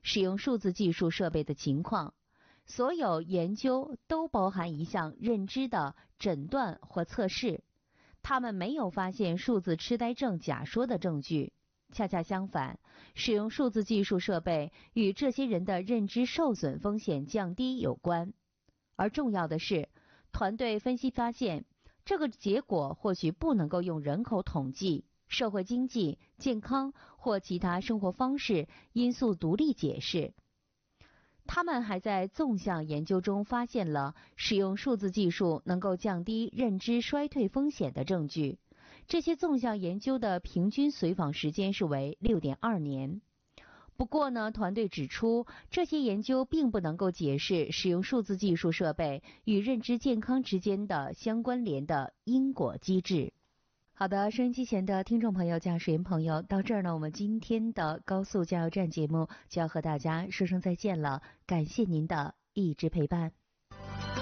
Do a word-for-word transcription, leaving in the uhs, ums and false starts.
使用数字技术设备的情况。所有研究都包含一项认知的诊断或测试，他们没有发现数字痴呆症假说的证据。恰恰相反，使用数字技术设备与这些人的认知受损风险降低有关。而重要的是，团队分析发现，这个结果或许不能够用人口统计、社会经济、健康或其他生活方式因素独立解释。他们还在纵向研究中发现了使用数字技术能够降低认知衰退风险的证据。这些纵向研究的平均随访时间是为 六点二年。不过呢，团队指出，这些研究并不能够解释使用数字技术设备与认知健康之间的相关联的因果机制。好的，收音机前的听众朋友、驾驶员朋友，到这儿呢，我们今天的高速加油站节目就要和大家说声再见了，感谢您的一直陪伴。